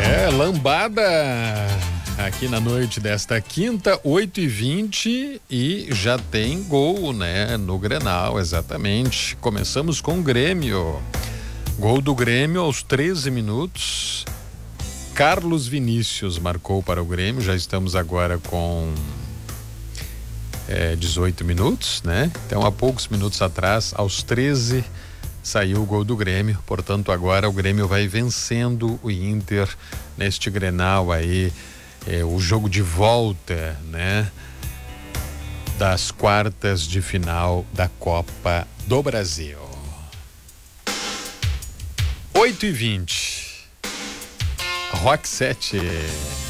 Lambada aqui na noite desta quinta, 8h20, e já tem gol, né? No Grenal, exatamente. Começamos com o Grêmio. Gol do Grêmio aos 13 minutos. Carlos Vinícius marcou para o Grêmio. Já estamos agora com 18 minutos, né? Então, há poucos minutos atrás, aos 13, saiu o gol do Grêmio. Portanto, agora o Grêmio vai vencendo o Inter neste Grenal aí, o jogo de volta, né? Das quartas de final da Copa do Brasil. 8h20. Rock 7.